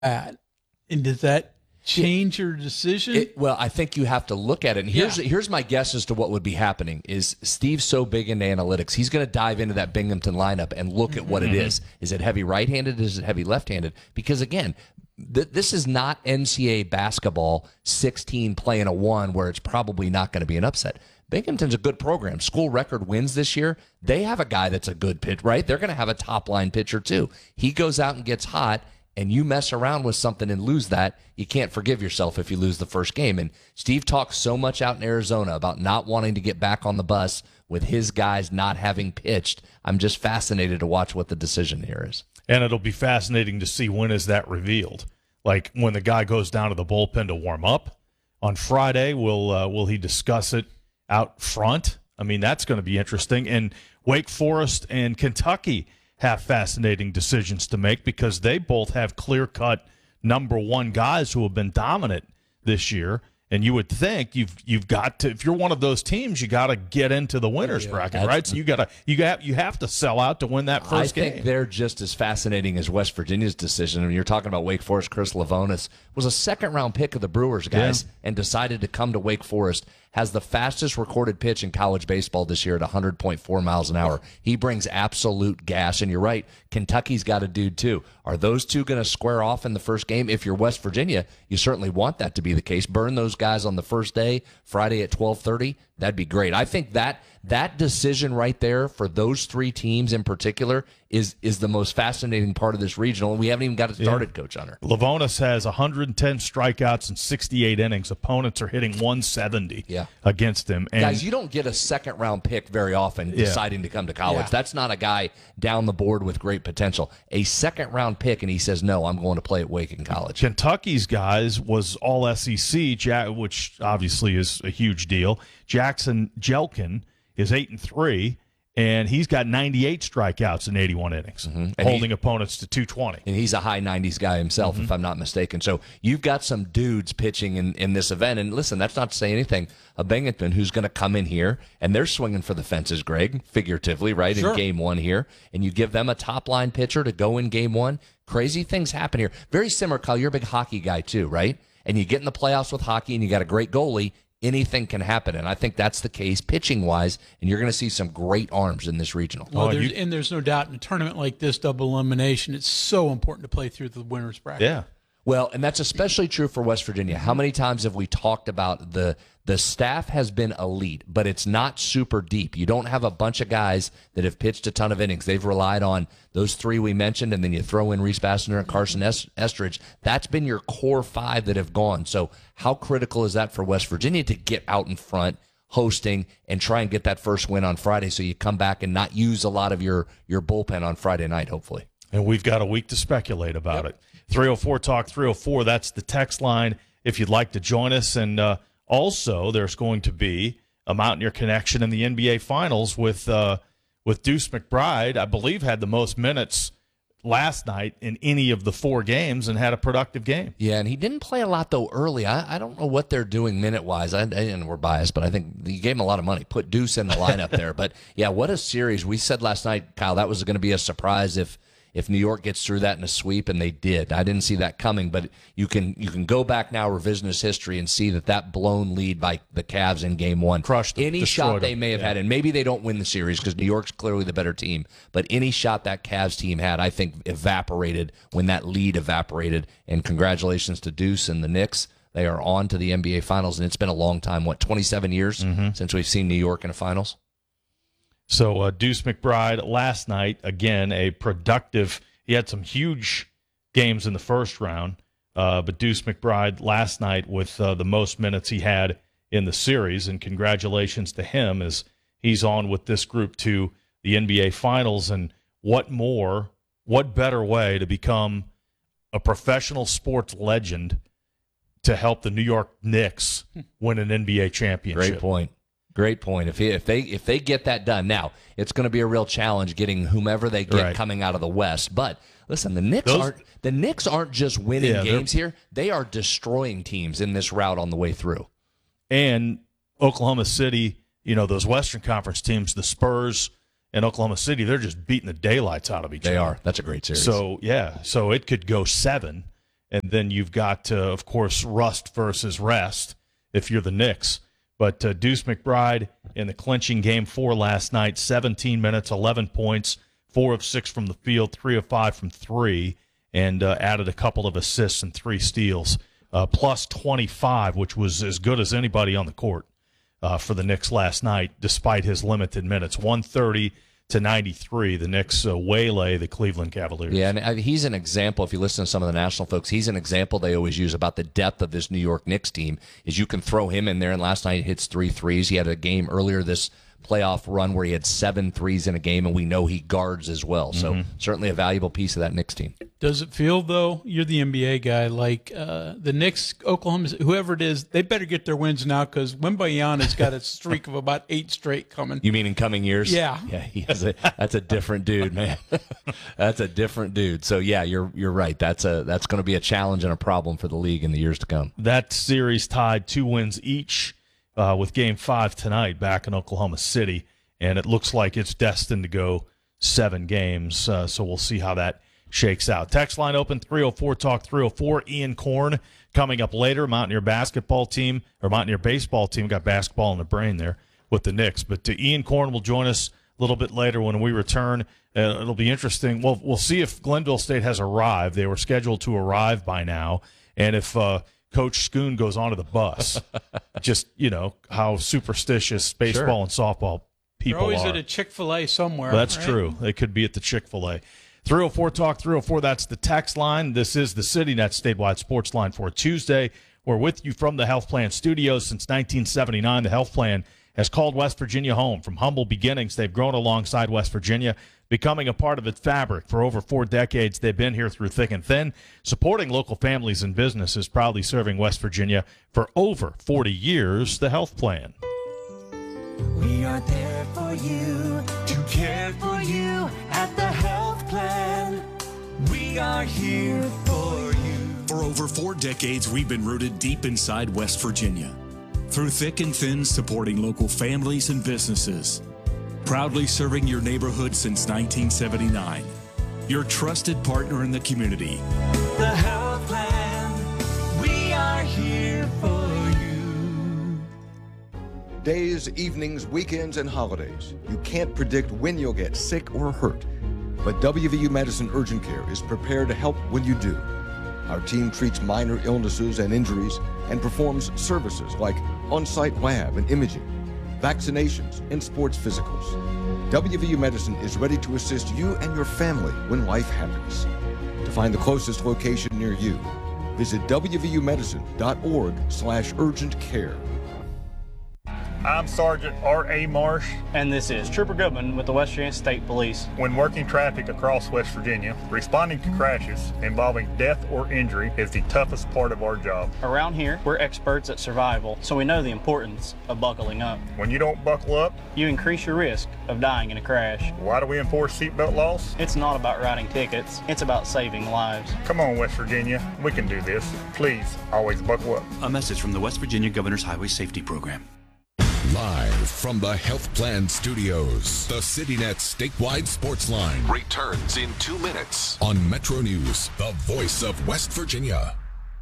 at. And does that change your decision? Well, I think you have to look at it. And here's my guess as to what would be happening is Steve's so big into analytics. He's going to dive into that Binghamton lineup and look at what it is. Is it heavy right-handed? Is it heavy left-handed? Because, again, this is not NCAA basketball 16 playing a 1 where it's probably not going to be an upset. Binghamton's a good program. School record wins this year. They have a guy that's a good pitch, right? They're going to have a top-line pitcher, too. He goes out and gets hot, and you mess around with something and lose that, you can't forgive yourself if you lose the first game. And Steve talks so much out in Arizona about not wanting to get back on the bus with his guys not having pitched. I'm just fascinated to watch what the decision here is. And it'll be fascinating to see when is that revealed. Like when the guy goes down to the bullpen to warm up on Friday, will he discuss it out front? I mean, that's going to be interesting. And Wake Forest and Kentucky have fascinating decisions to make because they both have clear-cut number one guys who have been dominant this year. And you would think you've got to, if you're one of those teams, you got to get into the winners bracket, right? So you have to sell out to win that first game. I think they're just as fascinating as West Virginia's decision. I mean, you're talking about Wake Forest. Chris Lavonis was a second-round pick of the Brewers, guys, and decided to come to Wake Forest. Has the fastest recorded pitch in college baseball this year at 100.4 miles an hour. He brings absolute gas, and you're right, Kentucky's got a dude too. Are those two going to square off in the first game? If you're West Virginia, you certainly want that to be the case. Burn those guys on the first day, Friday at 12:30. That'd be great. I think that decision right there for those three teams in particular is the most fascinating part of this regional, and we haven't even got it started, Coach Hunter. Lavonis has 110 strikeouts in 68 innings. Opponents are hitting 170 against him. And guys, you don't get a second-round pick very often deciding to come to college. That's not a guy down the board with great potential. A second-round pick, and he says, no, I'm going to play at Wake in college. Kentucky's guys was all SEC, which obviously is a huge deal. Jackson Jelkin is 8-3, and he's got 98 strikeouts in 81 innings, holding opponents to 220. And he's a high 90s guy himself, if I'm not mistaken. So you've got some dudes pitching in this event. And listen, that's not to say anything of Binghamton, who's going to come in here, and they're swinging for the fences, Greg, figuratively, right, in game one here. And you give them a top-line pitcher to go in game one. Crazy things happen here. Very similar, Kyle, you're a big hockey guy too, right? And you get in the playoffs with hockey, and you got a great goalie. Anything can happen, and I think that's the case pitching-wise, and you're going to see some great arms in this regional. Well, there's no doubt in a tournament like this, double elimination, it's so important to play through the winner's bracket. Yeah. Well, and that's especially true for West Virginia. How many times have we talked about the staff has been elite, but it's not super deep. You don't have a bunch of guys that have pitched a ton of innings. They've relied on those three we mentioned, and then you throw in Reese Bassner and Carson Estridge. That's been your core five that have gone. So how critical is that for West Virginia to get out in front, hosting, and try and get that first win on Friday so you come back and not use a lot of your bullpen on Friday night, hopefully? And we've got a week to speculate about it. 304-TALK-304, that's the text line if you'd like to join us. And also, there's going to be a Mountaineer connection in the NBA Finals with Deuce McBride. I believe had the most minutes last night in any of the four games and had a productive game. Yeah, and he didn't play a lot, though, early. I don't know what they're doing minute-wise. And we're biased, but I think you gave him a lot of money. Put Deuce in the lineup there. But, yeah, what a series. We said last night, Kyle, that was going to be a surprise if New York gets through that in a sweep, and they did. I didn't see that coming, but you can go back now, revisionist history, and see that blown lead by the Cavs in Game 1. Crushed them, any shot they may have had, and maybe they don't win the series because New York's clearly the better team, but any shot that Cavs team had, I think, evaporated when that lead evaporated, and congratulations to Deuce and the Knicks. They are on to the NBA Finals, and it's been a long time, 27 years since we've seen New York in a Finals? So Deuce McBride last night, again, a productive – he had some huge games in the first round, but Deuce McBride last night with the most minutes he had in the series, and congratulations to him as he's on with this group to the NBA Finals. And what better way to become a professional sports legend to help the New York Knicks win an NBA championship? Great point. If they get that done, now it's going to be a real challenge getting whomever they get coming out of the West. But listen, the Knicks aren't just winning games here; they are destroying teams in this route on the way through. And Oklahoma City, those Western Conference teams, the Spurs and Oklahoma City, they're just beating the daylights out of each other. They are. That's a great series. So it could go 7, And then you've got, of course, rust versus rest if you're the Knicks. But Deuce McBride in the clinching Game 4 last night, 17 minutes, 11 points, 4 of 6 from the field, 3 of 5 from 3, and added a couple of assists and 3 steals. Plus 25, which was as good as anybody on the court for the Knicks last night, despite his limited minutes. 130 to 93, the Knicks waylay the Cleveland Cavaliers. Yeah, and he's an example. If you listen to some of the national folks, he's an example they always use about the depth of this New York Knicks team. Is you can throw him in there, and last night he hits 3 threes. He had a game earlier this playoff run where he had 7 threes in a game, and we know he guards as well. So certainly a valuable piece of that Knicks team. Does it feel, though, you're the NBA guy, like the Knicks, Oklahoma, whoever it is, they better get their wins now because Wembanyama's got a streak of about 8 straight coming. You mean in coming years? Yeah. Yeah, that's a different dude, man. That's a different dude. So, yeah, you're right. That's going to be a challenge and a problem for the league in the years to come. That series tied 2 wins each with Game 5 tonight back in Oklahoma City, and it looks like it's destined to go 7 games. So we'll see how that shakes out. Text line open, 304-TALK 304. Ian Korn coming up later. Mountaineer baseball team got basketball in the brain there with the Knicks. But Ian Korn will join us a little bit later when we return. It'll be interesting. Well, we'll see if Glenville State has arrived. They were scheduled to arrive by now. And if Coach Schoon goes onto the bus, just, how superstitious baseball and softball people They're always are. at a Chick-fil-A somewhere. That's right? true. They could be at the Chick-fil-A. 304-TALK 304, that's the text line. This is the CityNet statewide sports line for Tuesday. We're with you from the Health Plan Studios since 1979. The Health Plan has called West Virginia home. From humble beginnings, they've grown alongside West Virginia, becoming a part of its fabric. For over 4 decades, they've been here through thick and thin, supporting local families and businesses, proudly serving West Virginia for over 40 years. The Health Plan. We are there for you, to care for you at the Health Plan. We are here for you. For over 4 decades, we've been rooted deep inside West Virginia. Through thick and thin, supporting local families and businesses. Proudly serving your neighborhood since 1979. Your trusted partner in the community. The Health Plan. We are here for you. Days, evenings, weekends, and holidays. You can't predict when you'll get sick or hurt. But WVU Medicine Urgent Care is prepared to help when you do. Our team treats minor illnesses and injuries and performs services like on-site lab and imaging, vaccinations, and sports physicals. WVU Medicine is ready to assist you and your family when life happens. To find the closest location near you, visit wvumedicine.org/urgent care. I'm Sergeant R.A. Marsh. And this is Trooper Goodman with the West Virginia State Police. When working traffic across West Virginia, responding to crashes involving death or injury is the toughest part of our job. Around here, we're experts at survival, so we know the importance of buckling up. When you don't buckle up, you increase your risk of dying in a crash. Why do we enforce seatbelt laws? It's not about writing tickets, it's about saving lives. Come on, West Virginia, we can do this. Please, always buckle up. A message from the West Virginia Governor's Highway Safety Program. Live from the Health Plan Studios, the CityNet statewide sports line returns in 2 minutes on Metro News, the voice of West Virginia.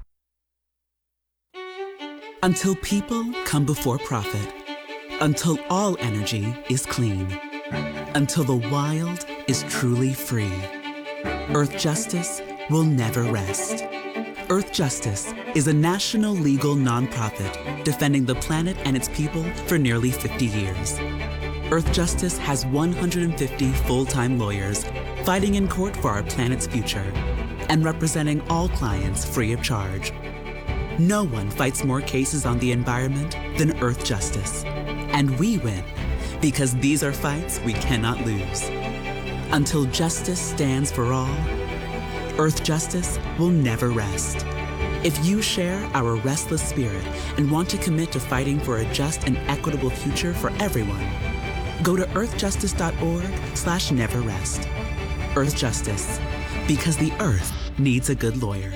Until people come before profit, until all energy is clean, until the wild is truly free, Earth Justice will never rest. Earth Justice is a national legal nonprofit defending the planet and its people for nearly 50 years. Earth Justice has 150 full-time lawyers fighting in court for our planet's future and representing all clients free of charge. No one fights more cases on the environment than Earth Justice. And we win because these are fights we cannot lose. Until justice stands for all, Earth Justice will never rest. If you share our restless spirit and want to commit to fighting for a just and equitable future for everyone, go to earthjustice.org/neverrest. Earth Justice, because the Earth needs a good lawyer.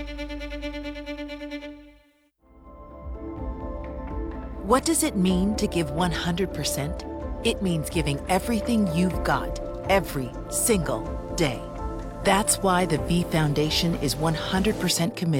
What does it mean to give 100%? It means giving everything you've got, every single day. That's why the V Foundation is 100% committed